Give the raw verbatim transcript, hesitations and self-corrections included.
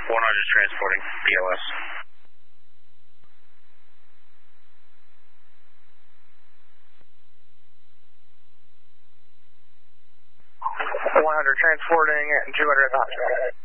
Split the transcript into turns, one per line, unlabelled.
one hundred transporting P O S.
one hundred transporting and two hundred at the hospital.